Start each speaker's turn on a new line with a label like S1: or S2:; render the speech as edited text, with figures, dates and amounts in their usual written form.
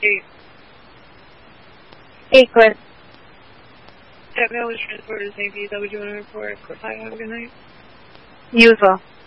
S1: 8.
S2: 8, good.
S1: That mail was transported as Navy. Is that what you want to report? Court 5, have a good night.
S2: You as well.